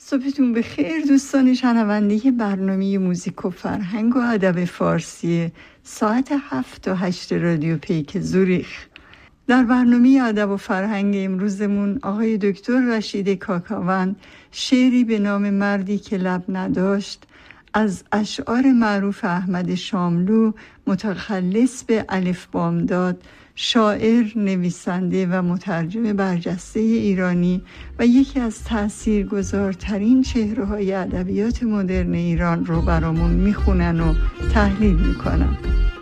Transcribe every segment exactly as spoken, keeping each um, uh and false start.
صبحتون بخیر دوستان شنونده برنامه موزیک و فرهنگ و ادب فارسی ساعت هفت تا هشت رادیو پیک زوریخ. در برنامه ادب و فرهنگ امروزمون آقای دکتر رشید کاکاوند شعری به نام مردی که لب نداشت از اشعار معروف احمد شاملو متخلص به الف بامداد، شاعر، نویسنده و مترجم برجسته ایرانی و یکی از تأثیرگذارترین چهره‌های ادبیات مدرن ایران رو برامون میخونن و تحلیل میکنن.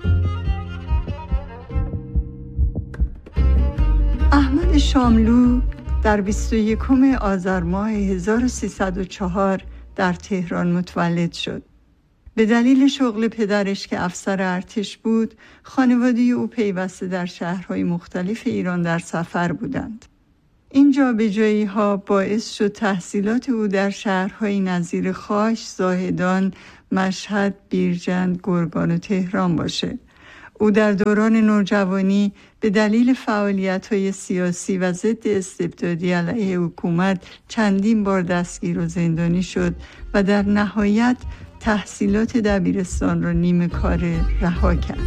احمد شاملو در بیست و یکم آذر ماه هزار و سیصد و چهار در تهران متولد شد. به دلیل شغل پدرش که افسر ارتش بود، خانواده او پیوسته در شهرهای مختلف ایران در سفر بودند. این جابجایی‌ها باعث شد تحصیلات او در شهرهای نظیر خاش، زاهدان، مشهد، بیرجند، گرگان و تهران باشه. او در دوران نوجوانی به دلیل فعالیت‌های سیاسی و ضد استبدادی علیه حکومت چندین بار دستگیر و زندانی شد و در نهایت تحصیلات دبیرستان را نیمه کاره رها کرد.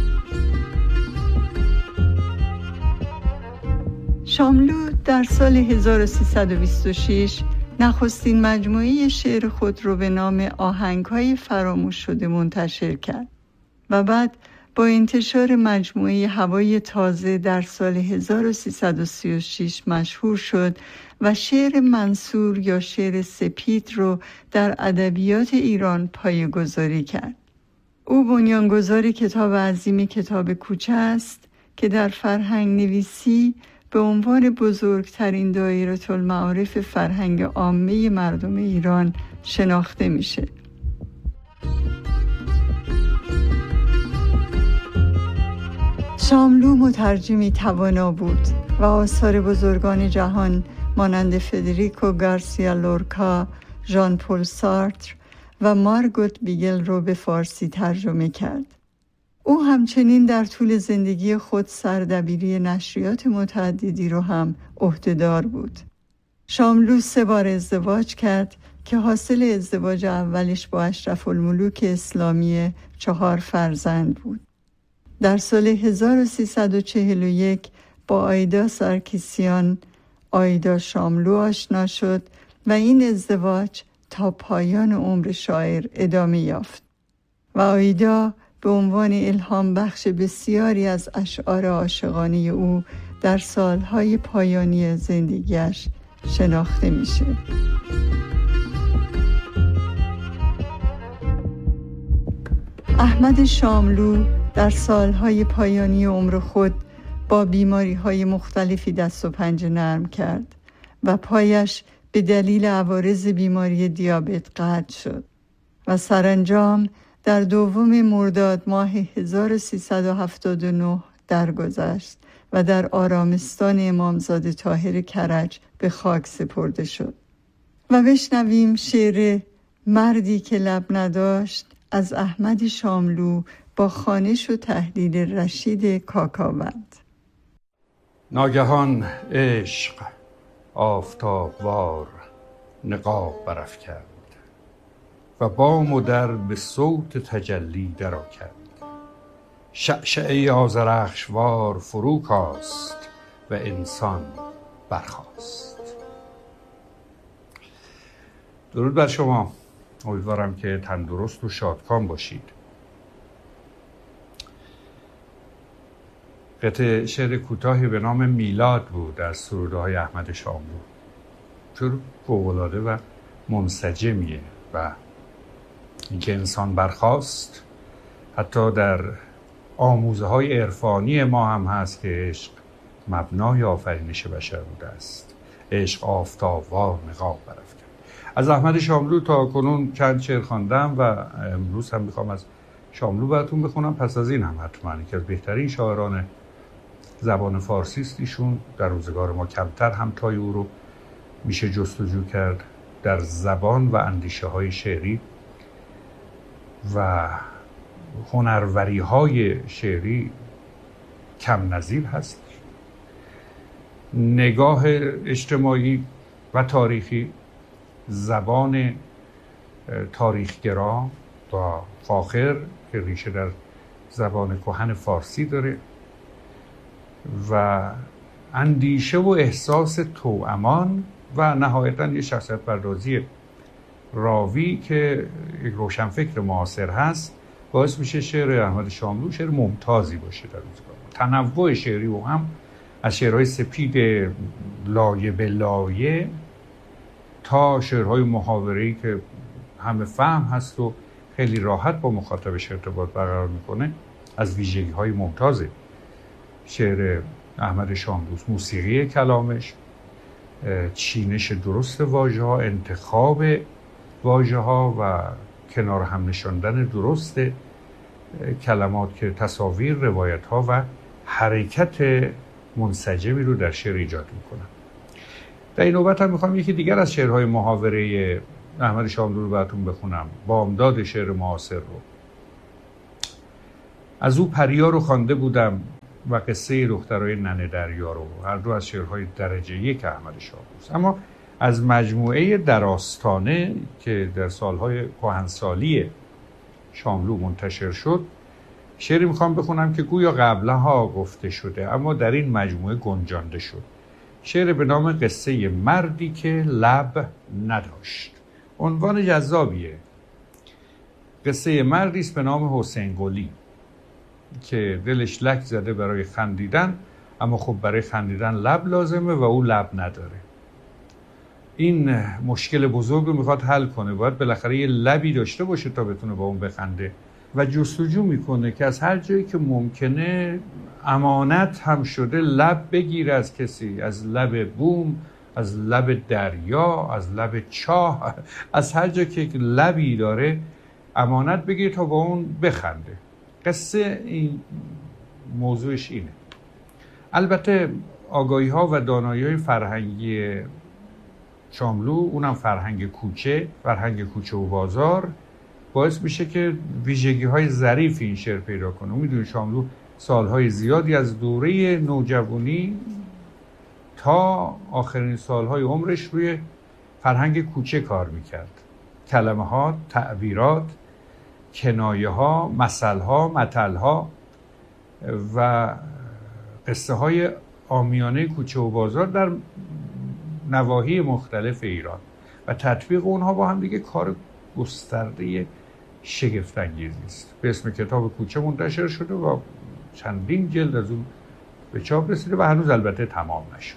شاملو در سال هزار و سیصد و بیست و شش نخستین مجموعه شعر خود را به نام آهنگ‌های فراموش شده منتشر کرد و بعد با انتشار مجموعه هوای تازه در سال هزار و سیصد و سی و شش مشهور شد و شعر منصور یا شعر سپید رو در ادبیات ایران پایه‌گذاری کرد. او بنیانگذار کتاب عظیم کتاب کوچه است که در فرهنگ نویسی به عنوان بزرگترین دایره المعارف فرهنگ عامه مردم ایران شناخته میشه. شاملو مترجمی توانا بود و آثار بزرگان جهان مانند فدریکو گارسیا لورکا، ژان پل سارتر و مارگوت بیگل رو به فارسی ترجمه کرد. او همچنین در طول زندگی خود سردبیری نشریات متعددی رو هم عهده‌دار بود. شاملو سه بار ازدواج کرد که حاصل ازدواج اولش با اشرف الملوک اسلامی چهار فرزند بود. در سال هزار و سیصد و چهل و یک با آیدا سارکیسیان آیدا شاملو آشنا شد و این ازدواج تا پایان عمر شاعر ادامه یافت و آیدا به عنوان الهام بخش بسیاری از اشعار عاشقانه او در سالهای پایانی زندگیش شناخته میشه. احمد شاملو در سالهای پایانی عمر خود با بیماری‌های مختلفی دست و پنجه نرم کرد و پایش به دلیل عوارض بیماری دیابت قطع شد و سرانجام در دوم مرداد ماه هزار و سیصد و هفتاد و نه درگذشت و در آرامستان امامزاده طاهر کرج به خاک سپرده شد. و بشنویم شعر مردی که لب نداشت از احمد شاملو با خوانش و تحلیل رشید کاکاوند. ناگهان عشق آفتابوار نقاب برافکند و بام و در به صوت تجلی درآ کرد. شعشعه آذرخشوار فرو کاست و انسان برخاست. درود بر شما، امیدوارم که تندرست و شادکام باشید. قطعه شعر کوتاهی به نام میلاد بود از سروده‌های احمد شاملو. شعر فوق‌العاده و منسجمیه و اینکه انسان برخاست حتی در آموزه‌های عرفانی ما هم هست که عشق مبنای آفرینش بشر بوده است. عشق آفتابوار نقاب برافکند. از احمد شاملو تا کنون چند شعر خواندم و امروز هم میخوام از شاملو براتون بخونم. پس از این هم حتما یکی از بهترین شاعران زبان فارسی است. ایشون در روزگار ما کمتر همتای او رو میشه جستجو کرد. در زبان و اندیشه های شعری و هنروری های شعری کم نظیر هست. نگاه اجتماعی و تاریخی زبان تاریخگرا و فاخر که ریشه در زبان کهن فارسی داره و اندیشه و احساس توامان و نهایتاً یه شخصیت پردازی راوی که یک روشنفکر معاصر هست، باعث میشه شعر احمد شاملو شعر ممتازی باشه در روزگار. تنوع شعری و هم از شعرهای سپید لایه به لایه تا شعرهای محاوره‌ای که همه فهم هست و خیلی راحت با مخاطبش ارتباط برقرار میکنه، از ویژگی‌های ممتاز شعر احمد شاملوست. موسیقی کلامش، چینش درست واژه‌ها، انتخاب واژه‌ها و کنار هم نشاندن درست کلمات که تصاویر، روایت‌ها و حرکت منسجمی رو در شعر ایجاد میکنن. در این نوبت هم میخوام یکی دیگر از شعرهای محاوره احمد شاملو رو براتون بخونم، بامداد شعر معاصر رو. از او پریا رو خوانده بودم و قصه دخترای ننه دریا رو. هر دو از شعرهای درجه یک احمد شاملوست. اما از مجموعه در آستانه که در سالهای کهنسالی شاملو منتشر شد، شعری میخوام بخونم که گویا قبلها گفته شده اما در این مجموعه گنجانده شد. شعر به نام قصه مردی که لب نداشت. عنوان جذابیه. قصه مردی است به نام حسین قلی که دلش لک زده برای خندیدن، اما خب برای خندیدن لب لازمه و او لب نداره. این مشکل بزرگ رو میخواد حل کنه، باید بالاخره یه لبی داشته باشه تا بتونه با اون بخنده و جستجو میکنه که از هر جایی که ممکنه امانت هم شده لب بگیره از کسی، از لب بوم، از لب دریا، از لب چاه، از هر جا که لبی داره امانت بگیره تا با اون بخنده. قصه این موضوعش اینه. البته آگاهی ها و دانایی های فرهنگی شاملو، اونم فرهنگ کوچه، فرهنگ کوچه و بازار، باعث میشه که ویژگی های ظریف این شعر پیدا کنه. میدونی شاملو سالهای زیادی از دوره نوجوانی تا آخرین سالهای عمرش روی فرهنگ کوچه کار میکرد. کلمه ها، تعبیرات، کنایه ها، مثل ها، متل ها و قصه های عامیانه کوچه و بازار در نواحی مختلف ایران و تطبیق اونها با هم دیگه کار گسترده شگفت انگیزی است. به اسم کتاب کوچه منتشر شده و چندین جلد از اون به چاپ رسیده و هنوز البته تمام نشد.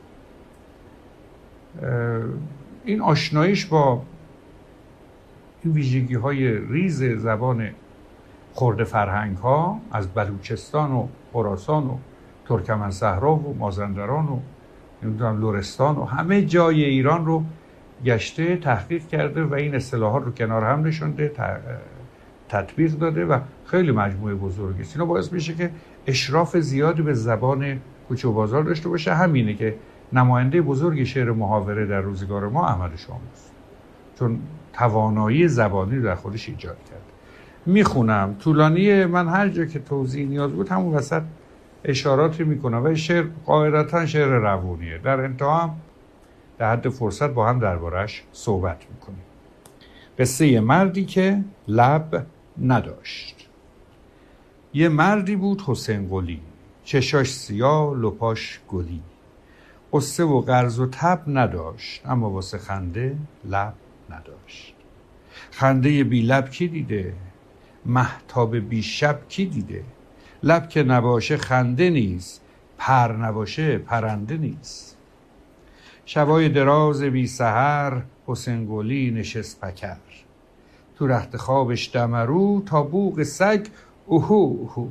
این آشناییش با این ویژگی های ریز زبان خرد فرهنگ ها از بلوچستان و خراسان و ترکمن صحرا و مازندران و نمیدونم لرستان و همه جای ایران رو گشته، تحقیق کرده و این اصطلاحات رو کنار هم نشونده، تطبیق داده و خیلی مجموعه بزرگی است. اینا باعث میشه که اشراف زیادی به زبان کوچه و بازار داشته باشه. همینه که نماینده بزرگ شعر محاوره در روزگار ما احمد شاملوست، چون توانایی زبانی رو در خودش ایجاد کرد. میخونم، طولانی، من هر جا که توضیح نیاز بود همون وسط اشاراتی میکنم و شعر قاعدتا شعر روونیه. در انتها هم در حد فرصت با هم دربارش صحبت میکنیم. قصه مردی که لب نداشت. یه مردی بود حسین قلی، چشاش سیاه، لپاش گلی. قصه و قرض و تب نداشت، اما واسه خنده لب نداشت. خنده بی لب کی دیده؟ مهتاب بی شب کی دیده؟ لب که نباشه خنده نیست، پر نباشه پرنده نیست. شبای دراز بی سحر حسین قلی نشست پکر. تو رخت خوابش دمرو تا بوق سگ اوهو اوهو.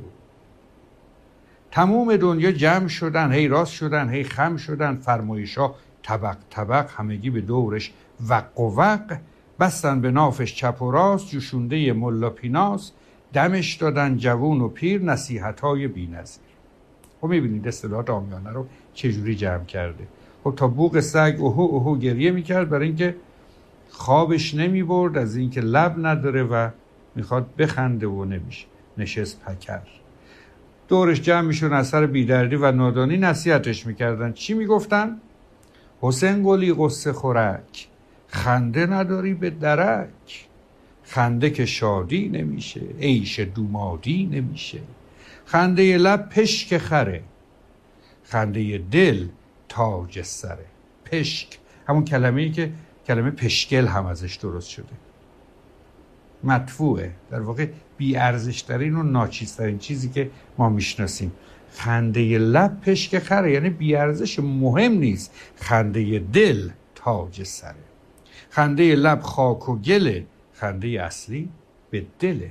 تموم دنیا جمع شدن، هی راست شدن، هی خم شدن. فرمایشا طبق طبق همگی به دورش وق و وق. بستن به نافش چپ و راست، جوشونده ملا پیناس. دمش دادن جوون و پیر، نصیحت‌های بی‌نظیر. خب می‌بینید اصطلاحات عامیانه رو چجوری جمع کرده. خب تا بوق سگ اوهو اوهو گریه می‌کرد برای اینکه خوابش نمی‌برد از اینکه لب نداره و می‌خواد بخنده و نمیشه. نشست پکر. دورش جمع میشون از سر بیدردی و نادانی نصیحتش میکردن. چی میگفتن؟ حسین قلی قصه خورک، خنده نداری به درک، خنده که شادی نمیشه، عیش دومادی نمیشه. خنده لب پشک خره، خنده دل تاج سره. پشک همون کلمه‌ای که کلمه پشکل هم ازش درست شده، مدفوعه، در واقع بی ارزش‌ترین و ناچیزترین چیزی که ما میشناسیم. خنده لب پشک خره یعنی بی ارزش، مهم نیست. خنده دل تاج سره. خنده لب خاک و گله، خنده اصلی به دله.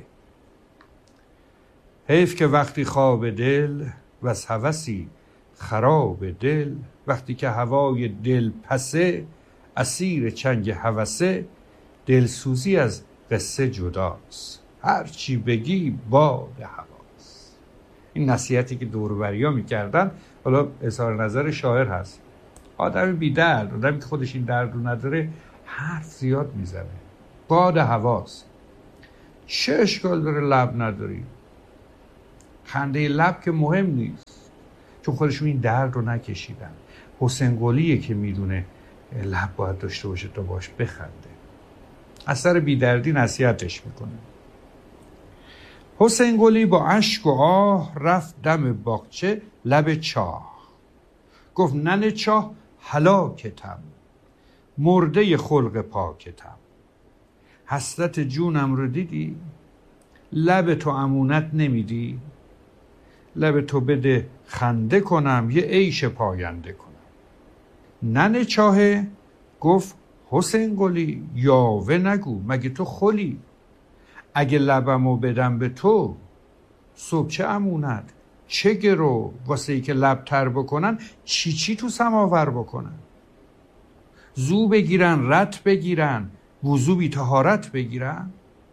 حیف که وقتی خواب دل و از هوسی خراب دل، وقتی که هوای دل پسه، اسیر چنگ هوسه، دلسوزی از قصه جداست، هرچی بگی باد هواست. این نصیحتی که دور و بریا میکردن، حالا اظهار نظر شاعر هست. آدم بی درد، آدمی که خودش این درد رو نداره، حرف زیاد میزنه، باد هواست. چه اشکال داره لب نداری؟ خنده لب که مهم نیست، چون خودشون این درد رو نکشیدن. حسین قلیه که میدونه لب باید داشته باشه تا باش بخنده. از سر بیدردی نصیحتش میکنه. حسین قلی با اشک و آه رفت دم باغچه لب چاه. گفت ننه چاه هلاکتم، مرده خلق پاکتم. حسرت جونم رو دیدی؟ لب تو امونت نمیدی؟ لب تو بده خنده کنم، یه عیش پاینده کنم. ننه چاهه گفت حسین قلی یاوه نگو، مگه تو خلی؟ اگه لبمو بدم به تو، صبح چه امونت چه گرو، واسه ای که لب تر بکنن چی چی تو سماور بکنن. زو بگیرن رت بگیرن، وضو بی طهارت بگیرن.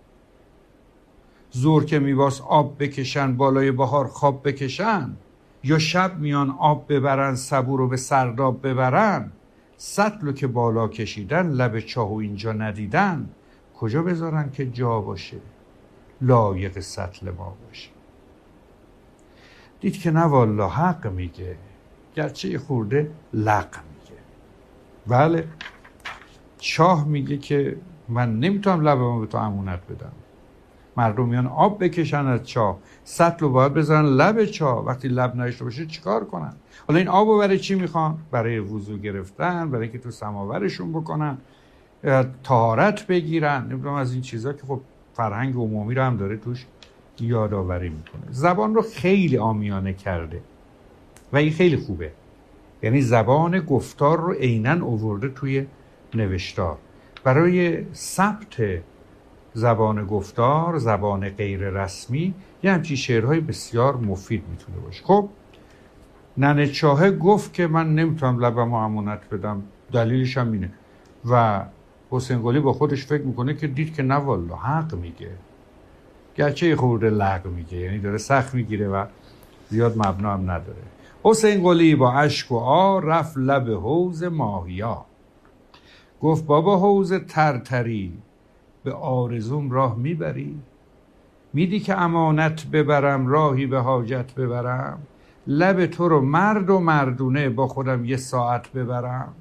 زور که میواس آب بکشن، بالای بهار خواب بکشن. یا شب میان آب ببرن، سبو رو به سرداب ببرن. سطلو که بالا کشیدن، لب چاهو اینجا ندیدن. کجا بذارن که جا باشه، لایق سطل ما باشه. دید که نه والا حق میگه، گرچه یه خورده لق میگه. بله، چاه میگه که من نمیتونم لبمو به تو امونت بدم. مردم میان آب بکشن از چاه، سطل رو باید بذارن لب چاه. وقتی لب نشته باشه چیکار کنن؟ حالا این آب رو برای چی میخوان؟ برای وضو گرفتن، برای اینکه تو سماورشون بکنن، طهارت بگیرن، نمیدونم از این چیزا که خب فرهنگ عمومی رو هم داره توش یادآوری میکنه. زبان رو خیلی عامیانه کرده و این خیلی خوبه. یعنی زبان گفتار رو عیناً آورده توی نوشتار. برای ثبت زبان گفتار، زبان غیر رسمی، یه همچین شعرهای بسیار مفید میتونه باشه. خب ننه چاهه گفت که من نمیتونم لبمو امونت بدم، دلیلش هم اینه. و حسین قلی با خودش فکر میکنه که دید که نه والا حق میگه، گرچه یه خورده لغو میگه، یعنی داره سخت میگیره و زیاد مبنا هم نداره. حسین قلی با اشک و آه رفت لب حوض ماهیا. گفت بابا حوض ترتری، به آرزوم راه میبری؟ میدی که امانت ببرم، راهی به حاجت ببرم؟ لب تو رو مرد و مردونه با خودم یه ساعت ببرم؟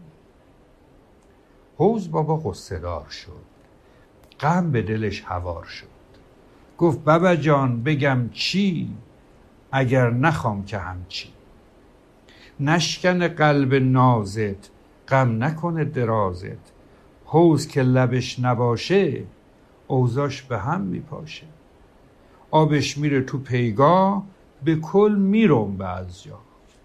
حوض بابا غصه دار شد، غم به دلش هوار شد. گفت بابا جان بگم چی، اگر نخوام که همچی. نشکن قلب نازت، غم نکنه درازت. حوض که لبش نباشه، اوضاش به هم میپاشه. آبش میره تو پیگاه، به کل میرم به از جا.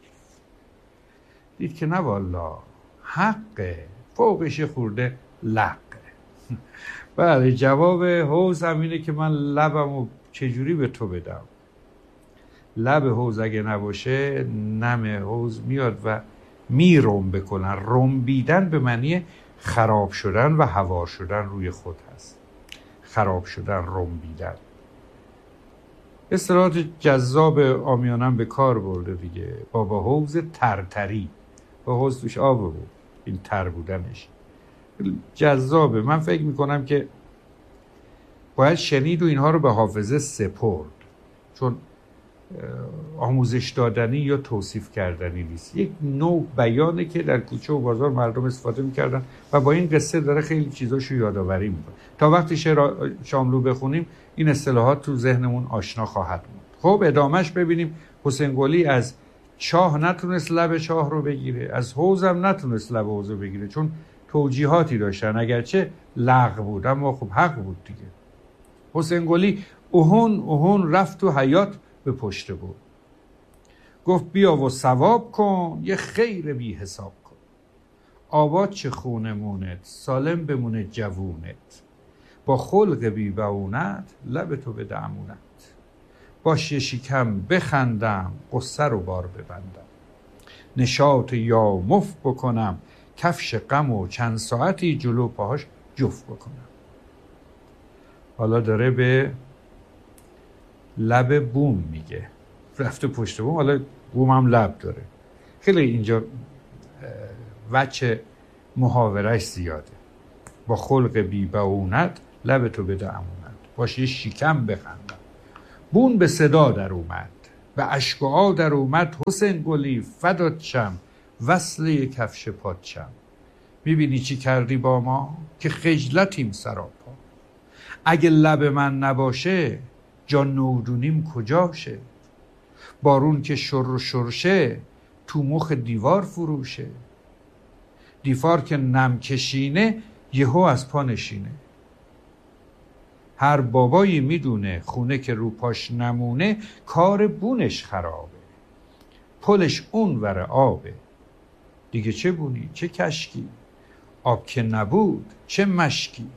دید که نه والا حقه، فوقش خورده لقه. بله، جواب حوض هم اینه که من لبمو چجوری به تو بدم؟ لب حوض اگه نباشه، نم حوض میاد و میرم بکنن. رنبیدن به معنی خراب شدن و هوار شدن روی خود هست. خراب شدن، رنبیدن. اصطلاحات جذاب عامیانم به کار برده دیگه. بابا حوض ترتری، با حوض توش آب بود، این تر بودنش جذابه. من فکر میکنم که باید شنید و اینها رو به حافظه سپرد، چون آموزش دادنی یا توصیف کردنی نیست، یک نوع بیانه که در کوچه و بازار مردم استفاده میکردن و با این قصه داره خیلی چیزاشو یادآوری میکنه. تا وقتی شعر شاملو بخونیم این اصطلاحات تو ذهنمون آشنا خواهد بود. خب ادامهش ببینیم. حسین قلی از چاه نتونست لب چاه رو بگیره، از حوض هم نتونست لب حوض رو بگیره، چون توجیهاتی داشتن، اگرچه لغو بود اما خب حق بود دیگه. حسین قلی اوهون اوهون رفت تو حیات به پشت بود، گفت بیا و ثواب کن یه خیر بی حساب کن، آباد چه خونه مونت سالم بمونه جوونت، با خلق بی بونت لب تو به دمونت، باش یه شکم بخندم قصه رو بار ببندم، نشاط یا مف بکنم کفش غم و چند ساعتی جلو پاهاش جفت بکنم. حالا داره به لب بوم میگه، رفته پشت بوم، حالا بوم هم لب داره. خیلی اینجا وجه محاورش زیاده. با خلق بی بونت لب تو بده امونت، باشه یه شکم بخندم. بون به صدا در اومد، به اشک و آه در اومد، حسین قلی فدات شم وصله کفش پات شم، میبینی چی کردی با ما که خجلتیم سراپا، اگه لب من نباشه جان نودونیم کجاشه، بارون که شر شرشه تو مخ دیوار فروشه، دیوار که نم کشینه یهو از پا نشینه، هر بابایی میدونه خونه که رو پاش نمونه کار بونش خرابه، پلش اون ور آبه، دیگه چه بونی چه کشکی، آب که نبود چه مشکی.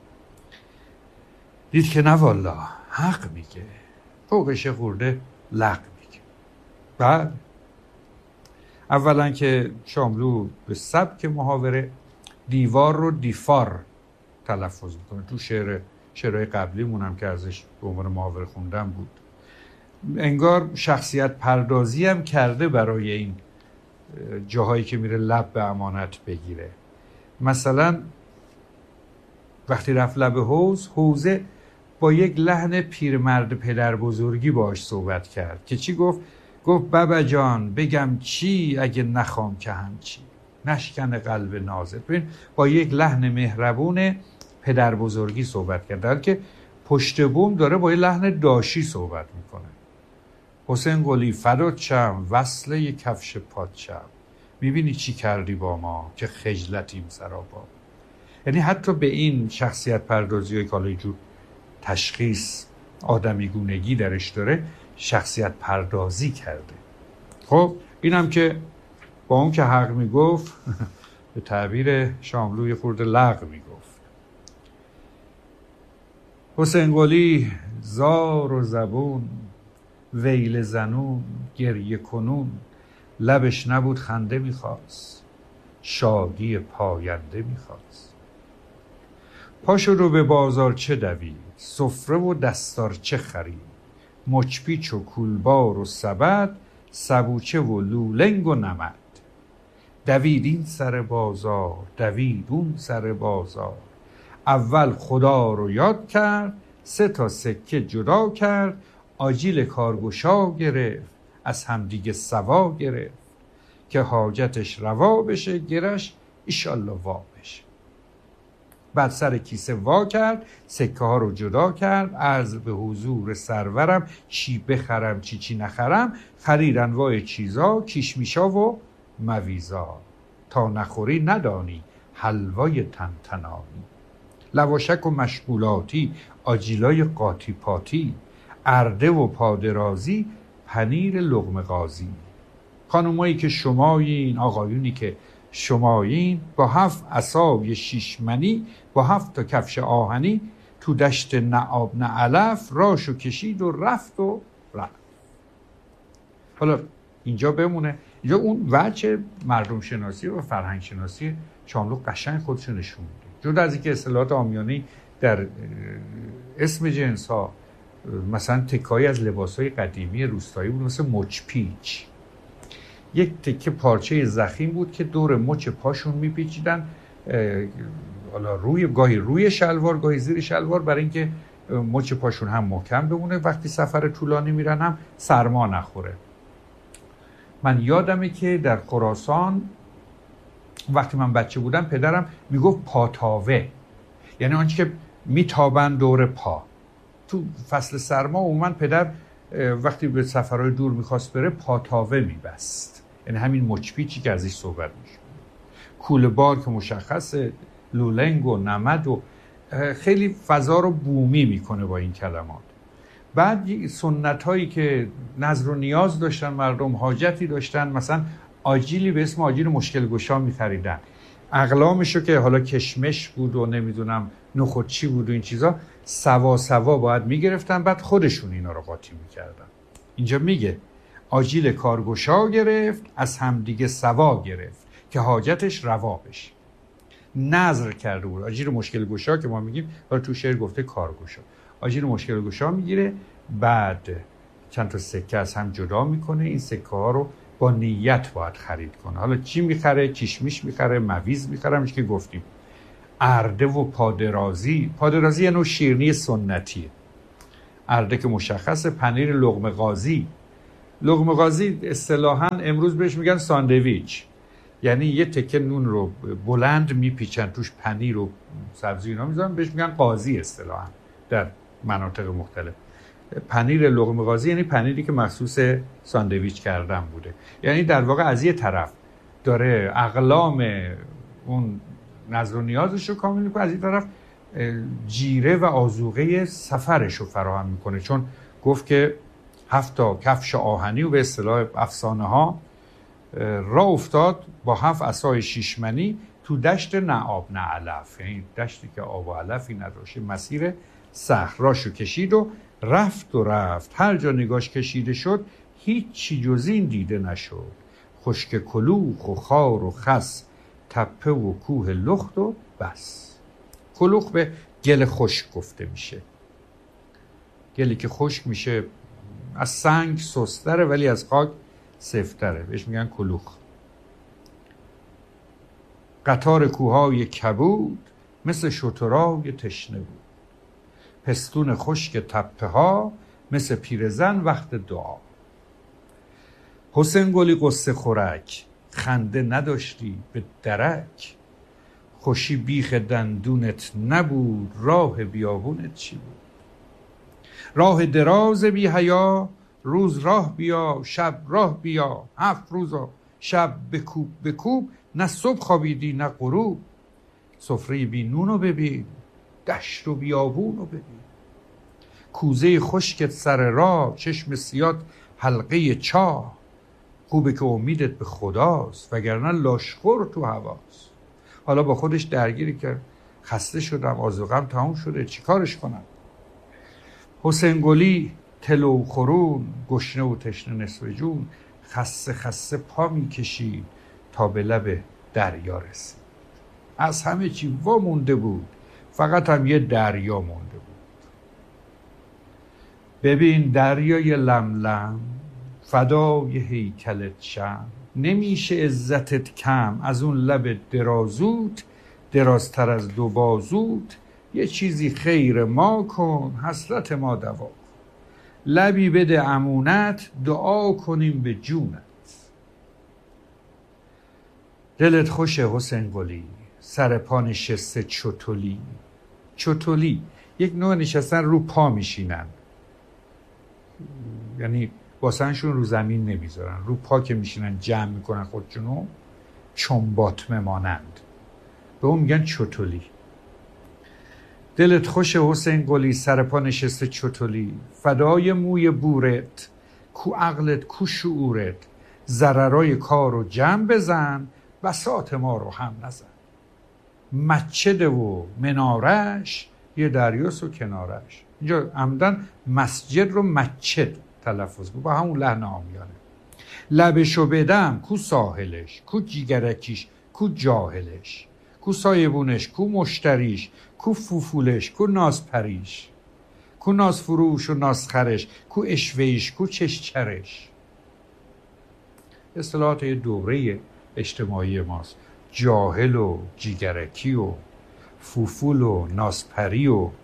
دید که نه والا حق میگه، فوقش خورده لق میگه. بعد اولا که شاملو به سبک محاوره دیوار رو دیفار تلفظ میکنه، تو شعر شعرهای قبلی مونم که ازش به عنوان محاوره خوندم بود. انگار شخصیت پردازی هم کرده برای این جاهایی که میره لب به امانت بگیره. مثلا وقتی رفت لب حوض، حوزه با یک لحن پیرمرد پدر بزرگی باش صحبت کرد که چی گفت؟ گفت بابا جان بگم چی اگه نخوام که همچی، نشکن قلب نازت. ببین با یک لحن مهربون پدر بزرگی صحبت کرد، در که پشت بوم داره با یک لحن داشی صحبت میکنه. حسین قلی فدات شم وصله کفش پات شم، میبینی چی کردی با ما که خجلتیم سراپا. یعنی حتی به این شخصیت پردازی های که حالا اینجور تشخیص آدمی گونگی درش داره شخصیت پردازی کرده. خب اینم که با اون که حق میگفت به تعبیر شاملوی خورده لغ میگفت. حسین قلی زار و زبون ویل زنون گریه کنون، لبش نبود خنده میخواست شادی پاینده میخواست. پاشو رو به بازار چه دوید، سفره و دستار چه خرید، مچپیچ و کولبار و سبد، سبوچه و لولنگ و نمد. دوید این سر بازار دوید اون سر بازار، اول خدا رو یاد کرد سه تا سکه جدا کرد، آجیل کارگشا گرفت از همدیگه سوا گرفت، که حاجتش روا بشه گرش ایشالله وا بشه. بعد سر کیسه وا کرد سکه ها رو جدا کرد، عرض به حضور سرورم چی بخرم چی چی نخرم، خرید انواع چیزا کیشمیشا و مویزا، تا نخوری ندانی حلوای تنتنانی. لواشک و مشغولاتی آجیلای قاطی پاتی، ارده و پادرازی پنیر لقمه غازی. خانمایی که شمایین آقایونی که شمایین، با هفت عصای شیشمنی با هفت تا کفش آهنی، تو دشت نه آب نه علف راشو کشید و رفت و رفت. حالا اینجا بمونه، اینجا اون وجه مردم شناسی و فرهنگ شناسی شاملو قشنگ خودش نشون میده. جدا از اینکه اصطلاحات عامیانه در اسم جنس ها مثلا تکایی از لباسهای قدیمی روستایی بود، مثل مچپیچ، یک تکه پارچه زخیم بود که دور مچ پاشون میپیچیدن، حالا روی گاهی روی شلوار گاهی زیر شلوار، برای اینکه مچ پاشون هم محکم بمونه، وقتی سفر طولانی میرن هم سرما نخوره. من یادمه که در خراسان وقتی من بچه بودم پدرم میگفت پاتاوه، یعنی آنچه که میتابن دور پا. تو فصل سرما عموما پدر وقتی به سفرهای دور میخواست بره پاتاوه میبست، یعنی همین مچپیچی که ازش صحبت میشه. کوله بار که مشخصه، لولنگ و نمد و خیلی فضا رو بومی میکنه با این کلمات. بعد سنت هایی که نظر و نیاز داشتن مردم، حاجتی داشتن، مثلا آجیلی به اسم آجیل مشکل گشا میخریدن، اقلامشو که حالا کشمش بود و نمیدونم نخودچی بود و این چیزا سوا سوا باید میگرفتن، بعد خودشون اینا رو قاطی میکردن. اینجا میگه آجیل کارگشا گرفت، از همدیگه سوا گرفت که حاجتش روا بشه. نظر کرده بود. آجیل مشکل گشا که ما میگیم، حالا تو شعر گفته کارگشا، آجیل مشکل گشا میگیره، بعد چند تا سکه از هم جدا میکنه. این سکه ها رو با نیت باید خرید کنه. حالا چی میخره؟ کشمیش میخره، مویز میخره، همش که گفتیم. ارده و پادرازی، پادرازی یه نوع شیرینی سنتیه. ارده که مشخصه، پنیر لقمه غازی. لقمه غازی اصطلاحاً امروز بهش میگن ساندویچ، یعنی یه تکه نون رو بلند میپیچن، توش پنیر و سبزی اینا میذارن، بهش میگن غازی اصطلاحاً در مناطق مختلف. پنیر لقمه غازی یعنی پنیری که مخصوص ساندویچ کردن بوده. یعنی در واقع از یه طرف داره اقلام اون نظر و نیازش رو کامل میکنه، از این طرف جیره و آذوقه سفرش رو فراهم میکنه، چون گفت که هفت تا کفش آهنی و به اصطلاح افسانه ها راه افتاد با هفت عصای شیشمنی تو دشت نه آب نه علف، یعنی دشتی که آب و علفی نداشته. مسیر صحراشو کشید و رفت و رفت، هر جا نگاش کشیده شد هیچی جز این دیده نشد. خشک کلوخ و خار و خس، تپه و کوه لخت و بس. کلوخ به گل خشک گفته میشه. گلی که خشک میشه از سنگ سستره ولی از خاک سفتره، بهش میگن کلوخ. قطار کوههای کبود، مثل شترای تشنه بود. پستون خشک تپه ها، مثل پیرزن وقت دعا. حسین گلی قصه خورک، خنده نداشتی به درک. خوشی بیخ دندونت نبود، راه بیابونت چی بود؟ راه دراز بی حیا، روز راه بیا شب راه بیا. هفت روز و شب بکوب بکوب، نه صبح خوابیدی نه غروب. سفره بی نونو ببین، دشت و بیابونو ببین. کوزه خشکت سر راه، چشم سیاد حلقه چاه. خوبه که امیدت به خداست، وگرنه لاشخور تو هواست. حالا با خودش درگیری کرد، خسته شدم، آذوقه‌ام تموم شده، چیکارش کنم؟ حسین گلی تلو خورون، گشنه و تشنه نصف جون. خسته خسته پا میکشید تا به لب دریا رسید. از همه چی وا مونده بود، فقط هم یه دریا مونده بود. ببین دریای لملم، فدای هیکلت شم. نمیشه عزتت کم، از اون لب درازوت، درازتر از دو بازوت. یه چیزی خیر ما کن، حسرت ما دوا. لبی بده امونت، دعا کنیم به جونت. دلت خوشه حسین گلی، سر پا نشسته چتولی. چتولی یک نوع نشستن رو پا میشینن، یعنی واسنشون رو زمین نمیذارن، رو پا که میشینن جمع میکنن خودشونو چون باطمه مانند، به اون میگن چتولی. دلت خوش حسین گلی، سر پا نشسته چتولی. فدای موی بورت، کو عقلت کو شعورت. ضررای کار رو جمع بزن، بساط ما رو هم نزن. مچده و منارش، یه دریاست و کنارش. اینجا عمدن مسجد رو مچد تلفظ بود با همون لحن عامیانه. لبشو بدم، کو ساحلش، کو جیگرکیش، کو جاهلش. کو سایبونش، کو مشتریش، کو فوفولش، کو نازپریش. کو نازفروش و نازخرش، کو اشوهش، کو چشچرش. اصطلاحات یه دوره اجتماعی ماست. جاهل و جیگرکی و فوفول و نازپری و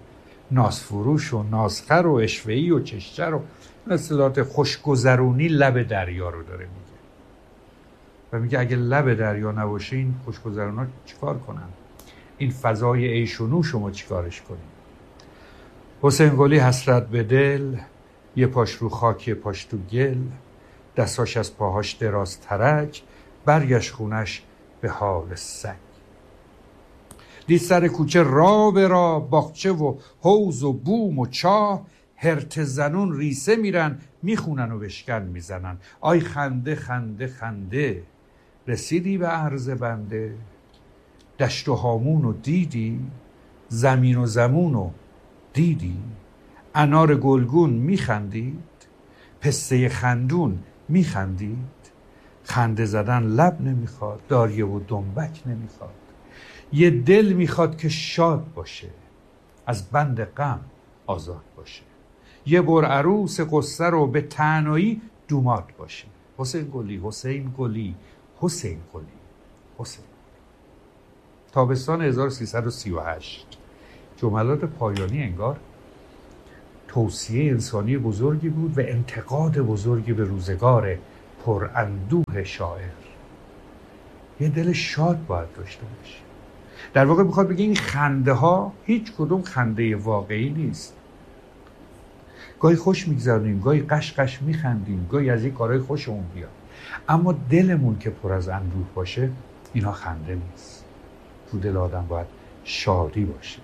نازفروش و نازخر و اشوهی و چشتر و اصطلاحات خوشگذرونی لب دریا رو داره میگه و میگه اگه لب دریا نباشه این خوشگذرونا چیکار کنن؟ این فضای عیش و نوش شما چیکارش کنیم؟ حسین قلی حسرت به دل، یه پاش رو خاک یه پاش تو گل، دستاش از پاهاش دراز ترک، برگشت خونش به حال سگ. دید سر کوچه را به را، باغچه و حوض و بوم و چاه، هرت زنون ریسه میرن، میخونن و بشکن میزنن. آی خنده خنده خنده، رسیدی به عرض بنده. دشت و هامون و دیدی، زمین و زمون و دیدی. انار گلگون میخندید، پسته خندون میخندید. خنده زدن لب نمیخواد، داریه و دنبک نمیخواد. یه دل میخواد که شاد باشه، از بند غم آزاد باشه. یه بر عروس قصه رو به تنهایی دوماد باشه. حسین قلی حسین قلی حسین قلی حسین. تابستان هزار و سیصد و سی و هشت. جملات پایانی انگار توصیه انسانی بزرگی بود و انتقاد بزرگی به روزگار پر اندوه شاعر. یه دل شاد باید داشته باشه. در واقع میخواد بگه این خنده ها هیچ کدوم خنده واقعی نیست. گاهی خوش میگذرونیم، گاهی قش قش میخندیم، گاهی از این کارهای خوشمون بیاد، اما دلمون که پر از اندوه باشه اینا خنده نیست. تو دل آدم باید شادی باشه.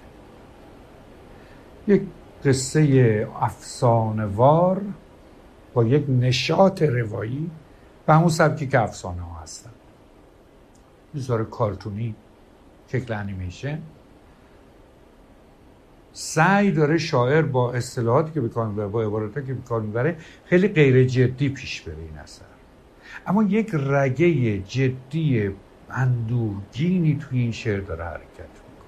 یک قصه افسانه‌وار با یک نشاط روایی به همون سبکی که افسانه ها هستن، بذاره کارتونی، شکل انیمیشن. سعی داره شاعر با اصطلاحاتی که بکار میبره، با عباراتی که بکار میبره، خیلی غیر جدی پیش بره این اثر، اما یک رگه جدی اندوهگینی توی این شعر داره حرکت میکنه.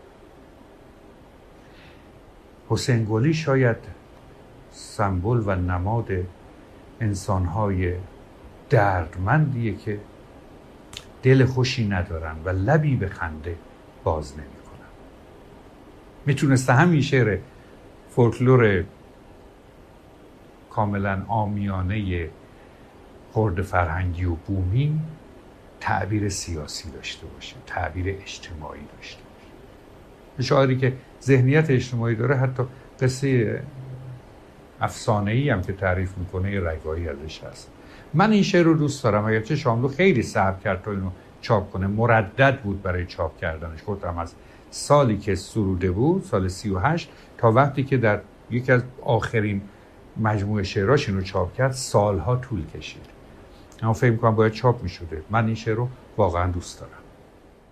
حسین قلی شاید سمبل و نماد انسانهای دردمندیه که دل خوشی ندارن و لبی به خنده باز نمی کنن. میتونسته همین شعر فولکلور کاملا عامیانه خرد فرهنگی و بومی تعبیر سیاسی داشته باشه، تعبیر اجتماعی داشته باشه. شاعری که ذهنیت اجتماعی داره حتی قصه افسانه‌ای هم که تعریف میکنه یه رگایی ازش هست. من این شعر رو دوست دارم، اگرچه شاملو خیلی صبر کرد تا اینو چاپ کنه، مردد بود برای چاپ کردنش. گفتم از سالی که سروده بود، سال سی و هشت، تا وقتی که در یکی از آخرین مجموعه شعراش اینو چاپ کرد سالها طول کشید. اما فکر می‌کنم باید چاپ می‌شده. من این شعر رو واقعا دوست دارم.